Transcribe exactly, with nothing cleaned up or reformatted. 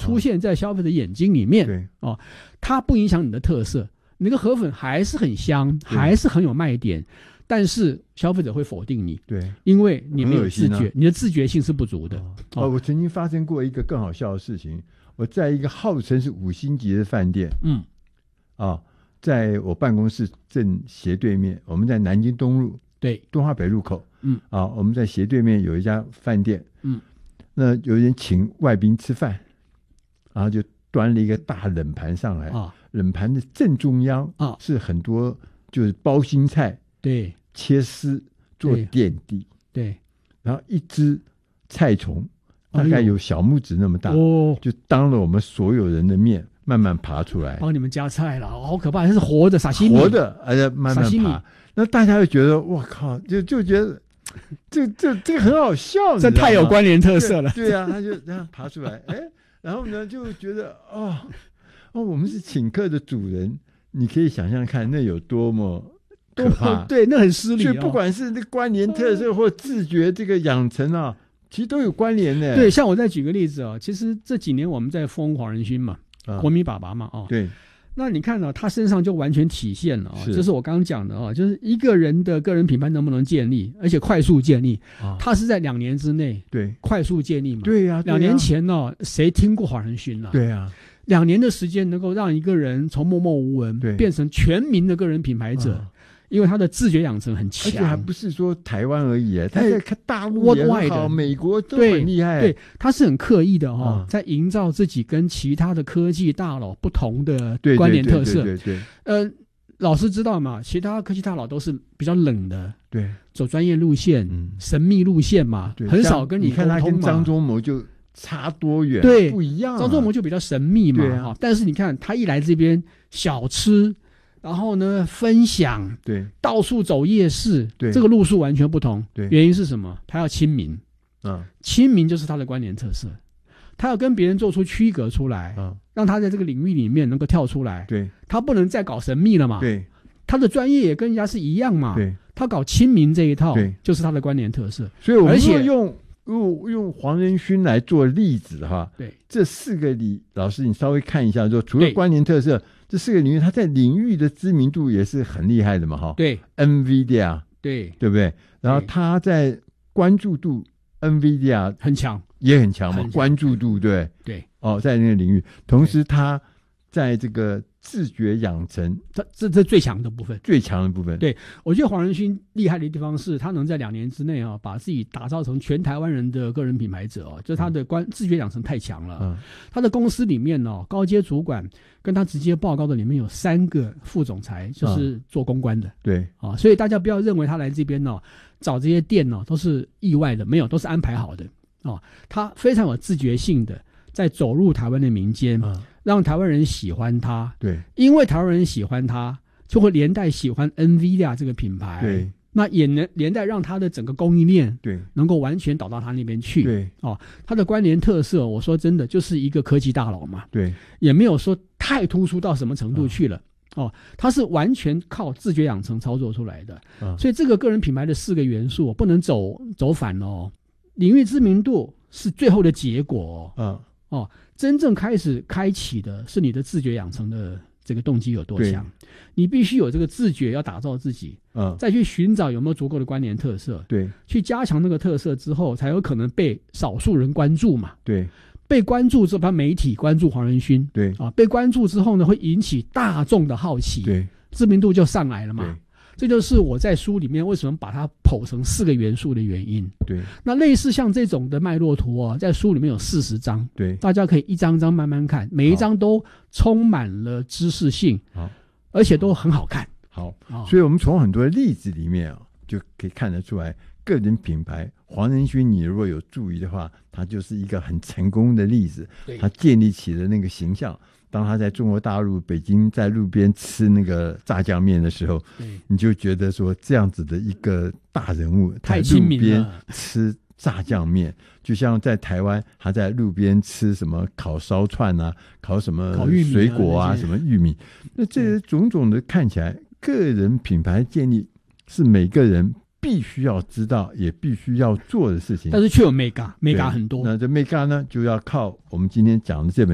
出现在消费者眼睛里面， 对哦，它不影响你的特色，你那个河粉还是很香，还是很有卖点，但是消费者会否定你， 对， 因为你没有自觉， 啊、 你的自觉性是不足的。 哦，哦我曾经发生过一个更好笑的事情，我在一个号称是五星级的饭店， 嗯， 啊，在我办公室正斜对面，我们在南京东路， 对， 东华北路口， 嗯， 啊，我们在斜对面有一家饭店， 嗯， 那有人请外宾吃饭，然后就端了一个大冷盘上来，啊，冷盘的正中央啊是很多就是包心菜， 对， 切丝做垫底， 对， 然后一只菜虫大概有小拇指那么大， 哦， 就当了我们所有人的面慢慢爬出来， 帮你们加菜了，好可怕！它是活的沙西米， 活的，而且慢慢爬。那大家就觉得，我靠，就就觉得这这这个很好笑， 这太有关联特色了。 对呀、啊，他就这样爬出来，哎，然后呢就觉得，哦哦，我们是请客的主人，你可以想象看，那有多么可怕， 对，那很失礼、哦。 所以不管是那关联特色或自觉这个养成啊，其实都有关联的。 对，像我再举个例子哦，其实这几年我们在封黄仁勋嘛。啊、国民爸爸嘛，哦， 对， 那你看呢、哦，他身上就完全体现了啊、哦，就是我刚刚讲的啊、哦，就是一个人的个人品牌能不能建立，而且快速建立，啊、他是在两年之内， 对， 快速建立嘛， 对呀、啊， 两年前呢、哦，谁听过黄仁勋啊？ 对呀、啊， 两年的时间能够让一个人从默默无闻变成全民的个人品牌者。啊因为他的自觉养成很强， 而且还不是说台湾而已，他在看大陆也好，美国都很厉害。 对，对他是很刻意的哈、哦嗯，在营造自己跟其他的科技大佬不同的关联特色。 对对对对对。 呃，老师知道嘛？其他科技大佬都是比较冷的， 对， 走专业路线、嗯、神秘路线嘛，很少跟你沟通嘛。 你看他跟张忠谋就差多远， 对， 不一样、啊。 张忠谋就比较神秘嘛， 对啊。 但是你看他一来这边小吃。然后呢，分享， 对， 到处走夜市， 对， 这个路数完全不同。 对， 原因是什么？他要亲民， 嗯， 亲民就是他的关联特色，他要跟别人做出区隔出来， 嗯， 让他在这个领域里面能够跳出来。 对， 他不能再搞神秘了嘛。 对， 他的专业也跟人家是一样嘛。 对， 他搞亲民这一套， 对， 就是他的关联特色。 所以我们说用用用黄仁勋来做例子的话， 对， 这四个里，老师你稍微看一下，说除了关联特色。这四个领域，它在领域的知名度也是很厉害的嘛，哈。 对 ，NVIDIA， 对， 对不对？然后它在关注度 ，NVIDIA 很强， 也很强嘛，关注度，对对。 哦，在那个领域，同时它在这个自觉养成， 这这这最强的部分， 最强的部分。 对，我觉得黄仁勋厉害的地方是他能在两年之内啊，把自己打造成全台湾人的个人品牌者哦，就是他的关、嗯、自觉养成太强了。嗯，他的公司里面哦，高阶主管跟他直接报告的里面有三个副总裁，就是做公关的。 嗯、对啊，所以大家不要认为他来这边哦，找这些店哦都是意外的，没有，都是安排好的。哦，他非常有自觉性的在走入台湾的民间。嗯，让台湾人喜欢他， 对， 因为台湾人喜欢他，就会连带喜欢 NVIDIA 这个品牌， 对， 那也能连带让他的整个供应链， 对， 能够完全导到他那边去， 对， 哦，他的关联特色，我说真的就是一个科技大佬嘛， 对， 也没有说太突出到什么程度去了，哦，哦他是完全靠自觉养成操作出来的，嗯，所以这个个人品牌的四个元素不能走走反哦，领域知名度是最后的结果，嗯。哦，真正开始开启的是你的自觉养成的这个动机有多强，你必须有这个自觉要打造自己，嗯，再去寻找有没有足够的关联特色， 对， 去加强那个特色之后，才有可能被少数人关注嘛， 对， 被关注之后，把媒体关注黄仁勋， 对， 啊，被关注之后呢，会引起大众的好奇， 对， 知名度就上来了嘛。这就是我在书里面为什么把它剖成四个元素的原因。 对， 那类似像这种的脉络图哦，在书里面有四十章， 对， 大家可以一张张慢慢看，每一张都充满了知识性，好，而且都很好看。 好，哦、所以我们从很多例子里面啊，就可以看得出来，个人品牌黄仁勋，你如果有注意的话，他就是一个很成功的例子，他建立起了那个形象。当他在中国大陆北京在路边吃那个炸酱面的时候，你就觉得说这样子的一个大人物太亲民了， 在路边吃炸酱面，就像在台湾他在路边吃什么烤烧串啊，烤什么水果啊，什么玉米，那这些种种的看起来，个人品牌建立是每个人必须要知道也必须要做的事情， 但是却有 mega mega 很多。 那这 mega 呢，就要靠我们今天讲的这本